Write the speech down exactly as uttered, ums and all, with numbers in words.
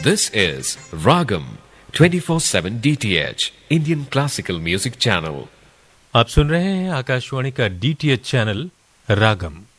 This is Ragam twenty-four seven D T H Indian Classical Music Channel. आप सुन रहे हैं आकाशवाणी का डीटीएच चैनल रागम।